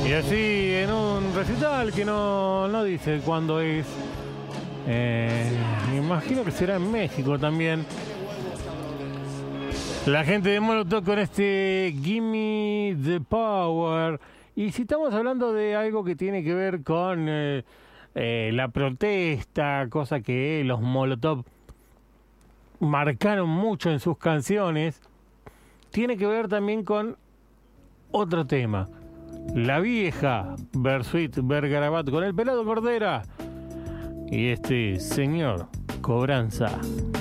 Y así en un recital que no dice cuándo es. Me imagino que será en México también. La gente de Molotov con este Gimme the Power. Y si estamos hablando de algo que tiene que ver con la protesta, cosa que los Molotov marcaron mucho en sus canciones, tiene que ver también con otro tema. La vieja Bersuit Vergarabat con el Pelado Cordera y este señor Cobranza.